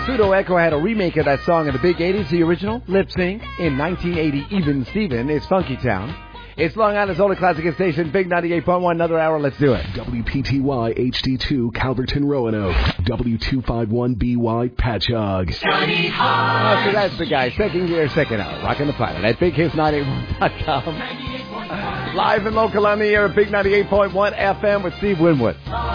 Pseudo Echo had a remake of that song in the big 80s. The original, lip sync, in 1980, Even Steven, is Funky Town. It's Long Island's only classic station, Big 98.1. Another hour, let's do it. WPTY HD2, Calverton, Roanoke. W251BY, Patchogue. Johnny Hart. So that's the guy, second year, second hour, rocking the planet at BigHits981.com. Live and local on the air at Big 98.1 FM with Steve Winwood.